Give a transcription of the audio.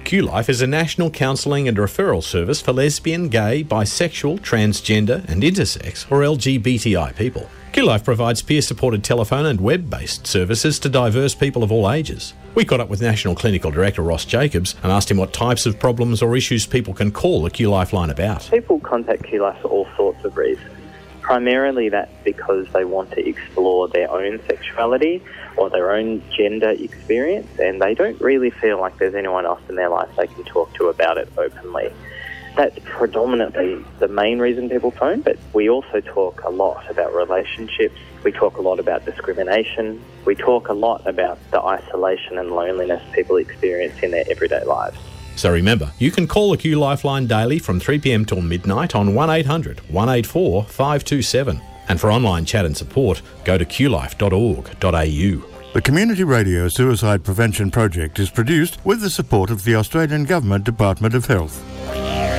QLife is a national counselling and referral service for lesbian, gay, bisexual, transgender and intersex or LGBTI people. QLife provides peer-supported telephone and web-based services to diverse people of all ages. We caught up with National Clinical Director Ross Jacobs and asked him what types of problems or issues people can call the QLife line about. People contact QLife for all sorts of reasons. Primarily that's because they want to explore their own sexuality or their own gender experience, and they don't really feel like there's anyone else in their life they can talk to about it openly. That's predominantly the main reason people phone, but we also talk a lot about relationships. We talk a lot about discrimination. We talk a lot about the isolation and loneliness people experience in their everyday lives. So remember, you can call the Q Lifeline daily from 3 p.m. till midnight on 1800 184 527. And for online chat and support, go to qlife.org.au. The Community Radio Suicide Prevention Project is produced with the support of the Australian Government Department of Health.